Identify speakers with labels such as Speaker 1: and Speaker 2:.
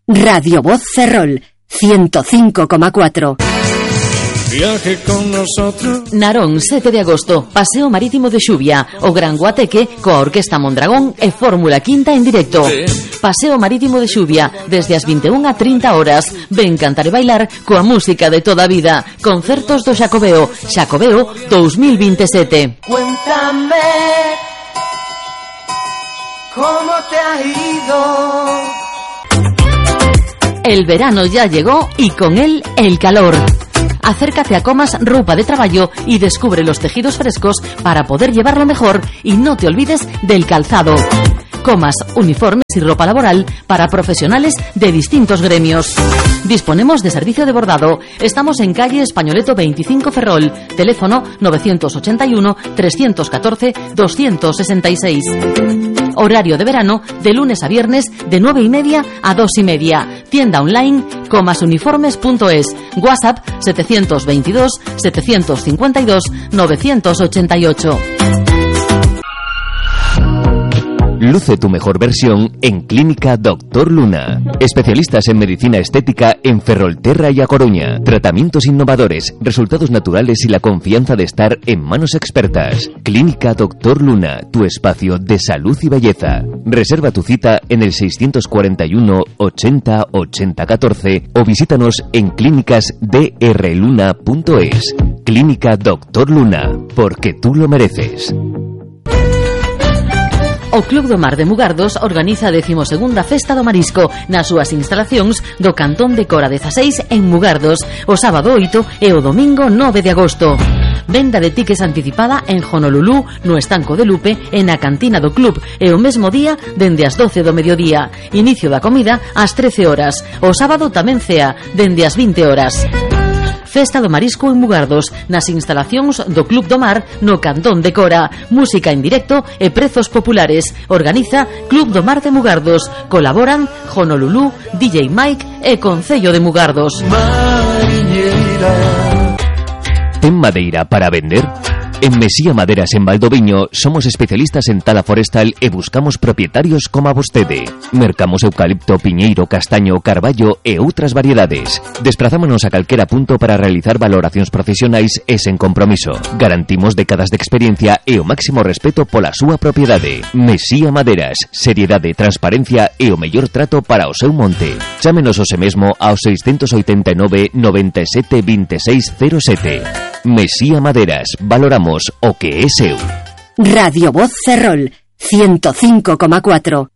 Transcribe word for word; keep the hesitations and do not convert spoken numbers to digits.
Speaker 1: Radio Voz Ferrol, ciento cinco coma cuatro.
Speaker 2: Viaje con nosotros.
Speaker 3: Narón, sete de agosto, Paseo Marítimo de Xuvia, o Gran Guateque, coa Orquesta Mondragón e Fórmula Quinta en directo. Paseo Marítimo de Xuvia, desde as vinte e unha a trinta horas. Ven cantar e bailar coa música de toda a vida. Concertos do Xacobeo, Xacobeo dos mil veintisiete.
Speaker 4: Cuéntame cómo te ha ido.
Speaker 3: El verano ya llegó y con él el calor. Acércate a Comas Ropa de Traballo y descubre los tejidos frescos para poder llevarlo mejor, y no te olvides del calzado. Comas, uniformes y ropa laboral para profesionales de distintos gremios. Disponemos de servicio de bordado. Estamos en calle Españoleto veinticinco Ferrol. Teléfono nueve ocho uno, tres uno cuatro, dos seis seis. Horario de verano de lunes a viernes de nueve y media a dos y media. Tienda online comasuniformes punto es. WhatsApp setecientos veintidós, setecientos cincuenta y dos, novecientos ochenta y ocho.
Speaker 5: Luce tu mejor versión en Clínica Doctor Luna. Especialistas en medicina estética en Ferrolterra y A Coruña. Tratamientos innovadores, resultados naturales y la confianza de estar en manos expertas. Clínica Doctor Luna, tu espacio de salud y belleza. Reserva tu cita en el seiscientos cuarenta y uno, ochenta, ochenta, catorce o visítanos en clínicas d r luna punto es. Clínica Doctor Luna, porque tú lo mereces.
Speaker 3: O Club do Mar de Mugardos organiza a decimosegunda Festa do Marisco nas súas instalacións do Cantón de Cora dezasseis en Mugardos, o sábado oito e o domingo nove de agosto. Venda de tickets anticipada en Honolulu, no Estanco de Lupe e na cantina do club, e o mesmo día dende as doce do mediodía. Inicio da comida ás trece horas. O sábado tamén cea dende as vinte horas. Festa do Marisco en Mugardos, nas instalacións do Club do Mar no Cantón de Cora. Música en directo e prezos populares. Organiza Club do Mar de Mugardos. Colaboran Honolulu, D J Mike e Concello de Mugardos.
Speaker 5: ¿Ten madeira para vender? En Mesía Maderas en Valdoviño somos especialistas en tala forestal e buscamos propietarios como a vostede. Mercamos eucalipto, piñeiro, castaño, carballo e outras variedades. Desprazámonos a calquera punto para realizar valoracións profesionais e sen compromiso. Garantimos décadas de experiencia e o máximo respeto pola súa propiedade. Mesía Maderas, seriedade, transparencia e o mellor trato para o seu monte. Chámenos hoxe mesmo ao seiscentos oitenta e nove, noventa e sete, vinte e seis cero sete. Mesía Maderas, valoramos o que é seu.
Speaker 1: Radio Voz Ferrol, ciento cinco coma cuatro.